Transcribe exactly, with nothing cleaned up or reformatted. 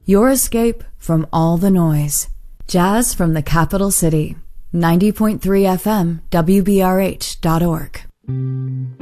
Your escape from all the noise. Jazz from the capital city. ninety point three F M, W B R H dot org.